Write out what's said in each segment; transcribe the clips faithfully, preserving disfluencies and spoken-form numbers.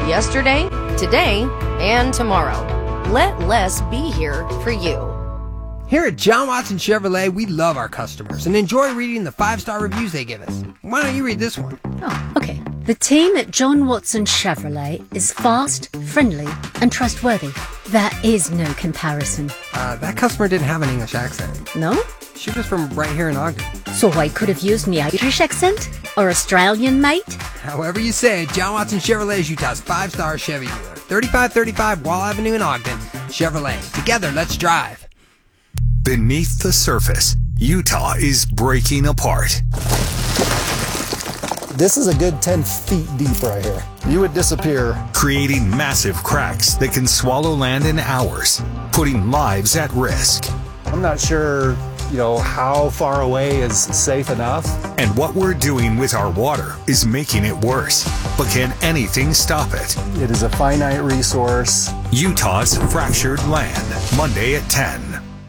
yesterday, today, and tomorrow. Let less be here for you. Here at John Watson Chevrolet, we love our customers and enjoy reading the five-star reviews they give us. Why don't you read this one? Oh, okay. The team at John Watson Chevrolet is fast, friendly, and trustworthy. There is no comparison. Uh, that customer didn't have an English accent. No? She was from right here in Ogden. So I could have used my Irish accent? Or Australian, mate? However you say it, John Watson Chevrolet is Utah's five-star Chevy dealer. thirty-five thirty-five Wall Avenue in Ogden. Chevrolet. Together, let's drive. Beneath the surface, Utah is breaking apart. This is a good ten feet deep right here. You would disappear. Creating massive cracks that can swallow land in hours, putting lives at risk. I'm not sure, you know, how far away is safe enough. And what we're doing with our water is making it worse. But can anything stop it? It is a finite resource. Utah's Fractured Land, Monday at ten.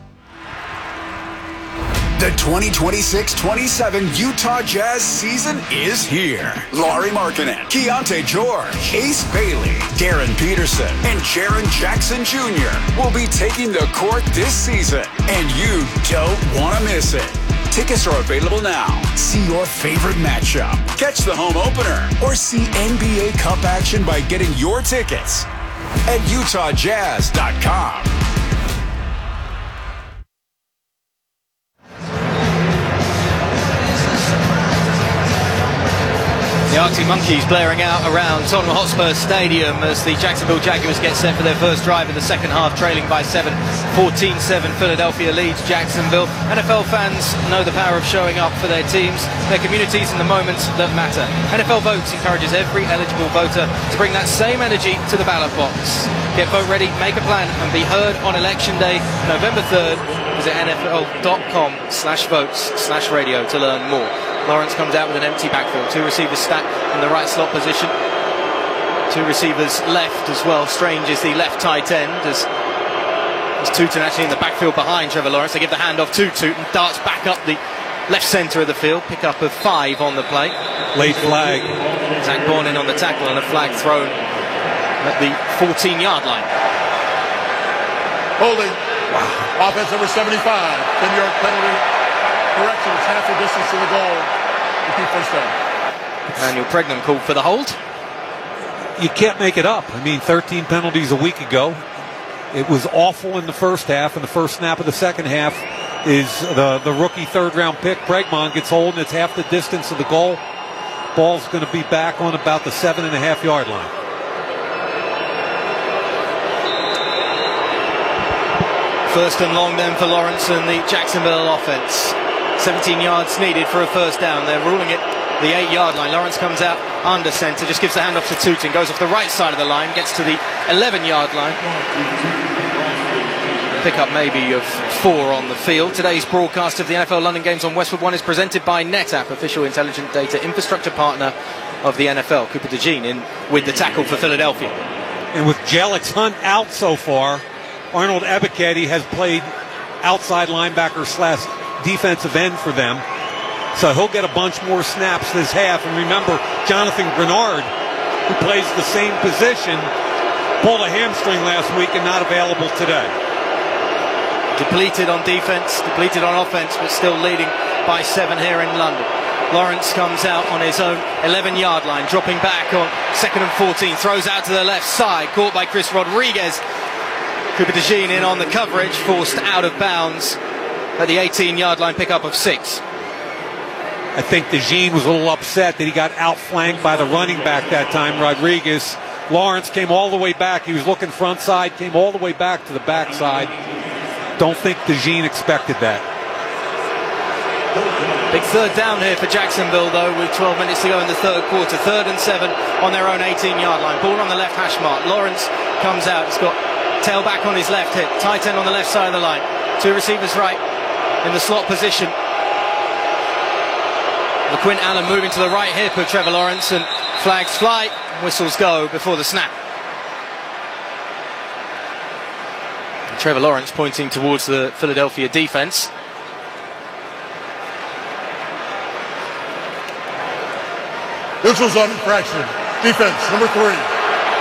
The twenty twenty-six twenty-seven Utah Jazz season is here. Lauri Markkanen, Keontae George, Ace Bailey, Darren Peterson, and Jaren Jackson Junior will be taking the court this season, and you don't want to miss it. Tickets are available now. See your favorite matchup, catch the home opener, or see N B A Cup action by getting your tickets at utah jazz dot com. The Arctic Monkeys blaring out around Tottenham Hotspur Stadium as the Jacksonville Jaguars get set for their first drive in the second half, trailing by seven. fourteen seven Philadelphia leads Jacksonville. N F L fans know the power of showing up for their teams, their communities, and the moments that matter. N F L Votes encourages every eligible voter to bring that same energy to the ballot box. Get vote ready, make a plan, and be heard on Election Day, November third. Visit nfl.com slash votes slash radio to learn more. Lawrence comes out with an empty backfield. Two receivers stacked in the right slot position. Two receivers left as well. Strange is the left tight end as, as Tootin actually in the backfield behind Trevor Lawrence. They give the handoff to Tootin. Darts back up the left centre of the field. Pick up of five on the play. Late flag. Zach Bourne in on the tackle and a flag thrown at the fourteen yard line. Holding. Wow. Offense number seventy-five. ten yard penalty. Correction, it's half the distance to the goal. To keep first down. Daniel Pregnant called for the hold. You can't make it up. I mean, thirteen penalties a week ago. It was awful in the first half, and the first snap of the second half is the, the rookie third-round pick. Bregman gets hold, and it's half the distance of the goal. Ball's going to be back on about the seven and a half yard line. First and long then for Lawrence and the Jacksonville offense. seventeen yards needed for a first down. They're ruling it the eight yard line. Lawrence comes out under center, just gives the handoff to Tootin, goes off the right side of the line, gets to the eleven yard line. Pickup maybe of four on the field. Today's broadcast of the N F L London Games on Westwood One is presented by NetApp, official intelligent data infrastructure partner of the N F L. Cooper DeJean in with the tackle for Philadelphia. And with Jelix Hunt out so far, Arnold Ebiketie has played outside linebacker slash defensive end for them. So he'll get a bunch more snaps this half. And remember, Jonathan Grenard, who plays the same position, pulled a hamstring last week and not available today. Depleted on defense, depleted on offense, but still leading by seven here in London. Lawrence comes out on his own eleven yard line, dropping back on second and fourteen, throws out to the left side, caught by Chris Rodriguez. Cooper DeJean in on the coverage, forced out of bounds at the eighteen yard line, pickup of six. I think DeJean was a little upset that he got outflanked by the running back that time, Rodriguez. Lawrence came all the way back. He was looking front side, came all the way back to the back side. Don't think DeJean expected that. Big third down here for Jacksonville, though, with twelve minutes to go in the third quarter. Third and seven on their own eighteen yard line. Ball on the left hash mark. Lawrence comes out. He's got tailback on his left hip. Tight end on the left side of the line. Two receivers right in the slot position. LaQuint Allen moving to the right hip of Trevor Lawrence, and flags fly, whistles go before the snap. And Trevor Lawrence pointing towards the Philadelphia defense. This was on infraction. Defense, number three.